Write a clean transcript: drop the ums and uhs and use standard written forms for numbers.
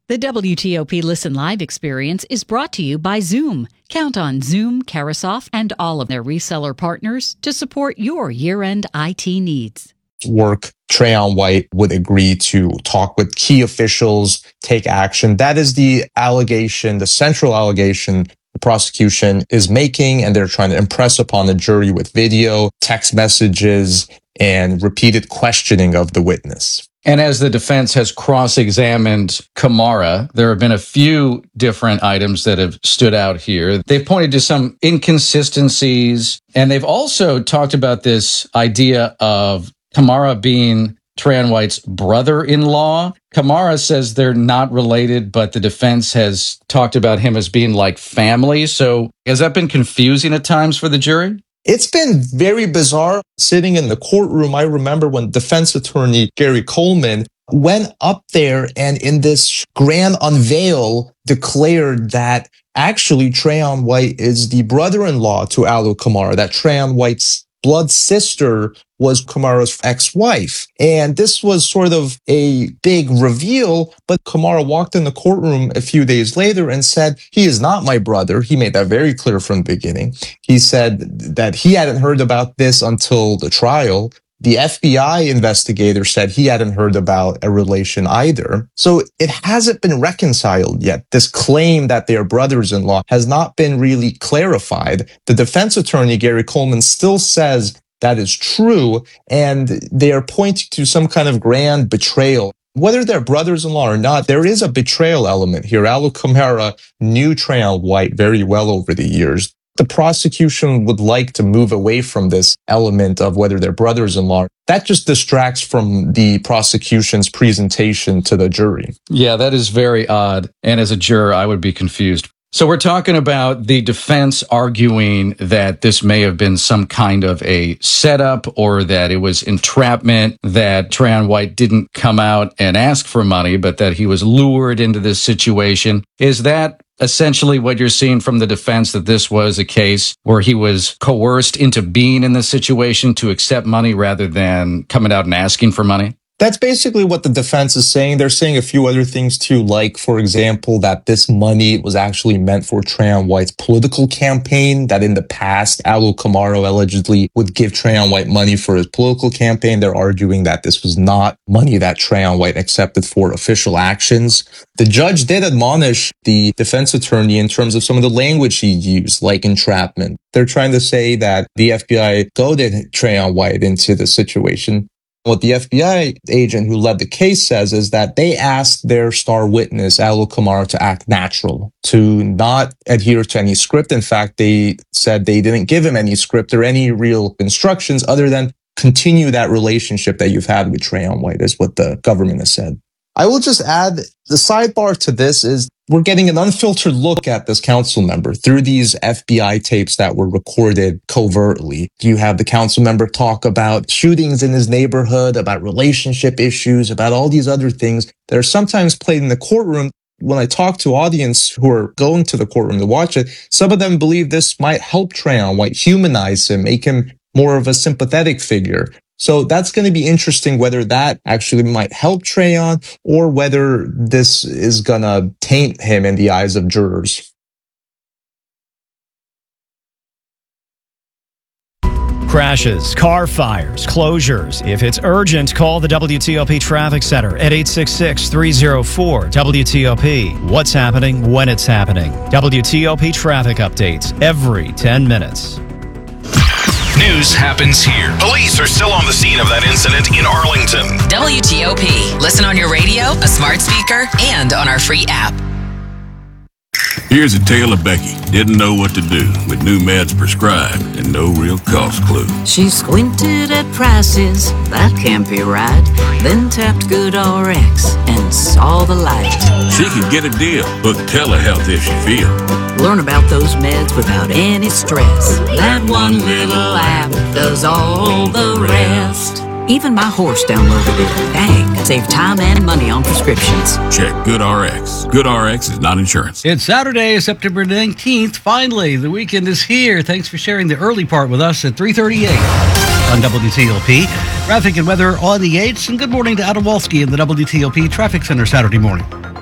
The WTOP Listen Live experience is brought to you by Zoom. Count on Zoom, Carasoft, and all of their reseller partners to support your year-end IT needs. Trayon White would agree to talk with key officials, take action. That is the allegation, the central allegation the prosecution is making, and they're trying to impress upon the jury with video, text messages, and repeated questioning of the witness. And as the defense has cross-examined Kamara, there have been a few different items that have stood out here. They've pointed to some inconsistencies, and they've also talked about this idea of Kamara being Trayon White's brother-in-law. Kamara says they're not related, but the defense has talked about him as being like family. So has that been confusing at times for the jury? It's been very bizarre. Sitting in the courtroom, I remember when defense attorney Gary Coleman went up there and in this grand unveil declared that actually Trayon White is the brother-in-law to Alua Kamara, that Trayon White's blood sister was Kamara's ex-wife. And this was sort of a big reveal, but Kamara walked in the courtroom a few days later and said, he is not my brother. He made that very clear from the beginning. He said that he hadn't heard about this until the trial. The FBI investigator said he hadn't heard about a relation either. So it hasn't been reconciled yet. This claim that they're brothers-in-law has not been really clarified. The defense attorney, Gary Coleman, still says that is true, and they are pointing to some kind of grand betrayal. Whether they're brothers-in-law or not, there is a betrayal element here. Alua Kamara knew Trayon White very well over the years. The prosecution would like to move away from this element of whether they're brothers-in-law. That just distracts from the prosecution's presentation to the jury. Yeah, that is very odd. And as a juror, I would be confused. So we're talking about the defense arguing that this may have been some kind of a setup or that it was entrapment, that Trayon White didn't come out and ask for money, but that he was lured into this situation. Is that essentially what you're seeing from the defense, that this was a case where he was coerced into being in this situation to accept money rather than coming out and asking for money? That's basically what the defense is saying. They're saying a few other things too, like, for example, that this money was actually meant for Trayon White's political campaign, that in the past, Alua Kamara allegedly would give Trayon White money for his political campaign. They're arguing that this was not money that Trayon White accepted for official actions. The judge did admonish the defense attorney in terms of some of the language he used, like entrapment. They're trying to say that the FBI goaded Trayon White into the situation. What the FBI agent who led the case says is that they asked their star witness, Alua Kamara, to act natural, to not adhere to any script. In fact, they said they didn't give him any script or any real instructions other than continue that relationship that you've had with Trayon White, is what the government has said. I will just add, the sidebar to this is we're getting an unfiltered look at this council member through these FBI tapes that were recorded covertly. You have the council member talk about shootings in his neighborhood, about relationship issues, about all these other things that are sometimes played in the courtroom. When I talk to audience who are going to the courtroom to watch it, some of them believe this might help Trayon White, humanize him, make him more of a sympathetic figure. So that's going to be interesting, whether that actually might help Trayon or whether this is going to taint him in the eyes of jurors. Crashes, car fires, closures. If it's urgent, call the WTOP Traffic Center at 866-304-WTOP. What's happening when it's happening. WTOP traffic updates every 10 minutes. News happens here. Police are still on the scene of that incident in Arlington. WTOP. Listen on your radio, a smart speaker, and on our free app. Here's a tale of Becky. Didn't know what to do with new meds prescribed and no real cost clue. She squinted at prices, that can't be right. Then tapped GoodRx and saw the light. She could get a deal, book telehealth if she feels. Learn about those meds without any stress. That one little app does all the rest. Even my horse downloaded it. Dang, save time and money on prescriptions. Check GoodRx. GoodRx is not insurance. It's Saturday, September 19th. Finally, the weekend is here. Thanks for sharing the early part with us at 3:38 on WTOP. Traffic and weather on the 8s. And good morning to Adam Walski in the WTOP Traffic Center Saturday morning.